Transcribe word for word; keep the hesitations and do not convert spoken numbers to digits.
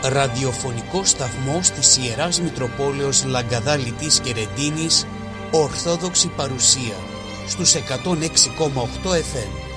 Ραδιοφωνικό σταθμός της Ιεράς Μητροπόλεως Λαγκαδά-Λιτής και Ρεντίνης, Ορθόδοξη παρουσία στους εκατόν έξι κόμμα οκτώ εφ εμ.